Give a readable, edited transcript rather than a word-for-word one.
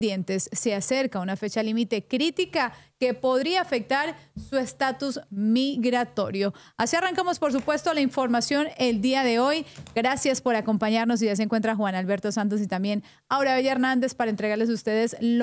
dientes. Se acerca una fecha límite crítica que podría afectar su estatus migratorio. Así arrancamos, por supuesto, la información el día de hoy. Gracias por acompañarnos y ya se encuentra Juan Alberto Santos y también Aura Bella Hernández para entregarles a ustedes